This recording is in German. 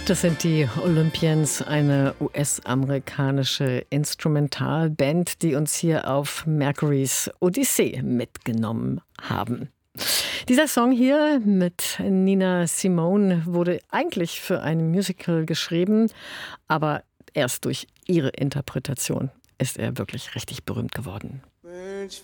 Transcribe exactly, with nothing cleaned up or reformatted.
Das sind die Olympians, eine U S-amerikanische Instrumentalband, die uns hier auf Mercurys Odyssee mitgenommen haben. Dieser Song hier mit Nina Simone wurde eigentlich für ein Musical geschrieben, aber erst durch ihre Interpretation ist er wirklich richtig berühmt geworden.